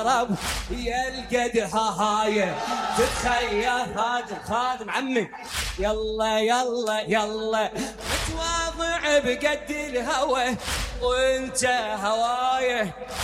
يا القدحة هاي تتخيل خادم عمي يلا يلا يلا متواضع بقد الهوى وانت هوايه